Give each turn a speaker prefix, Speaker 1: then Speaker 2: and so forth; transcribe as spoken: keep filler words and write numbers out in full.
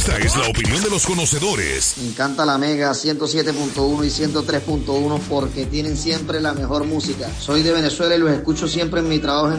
Speaker 1: Esta es la opinión de los conocedores.
Speaker 2: Me encanta la Mega ciento siete punto uno y ciento tres punto uno porque tienen siempre la mejor música. Soy de Venezuela y los escucho siempre en mi trabajo en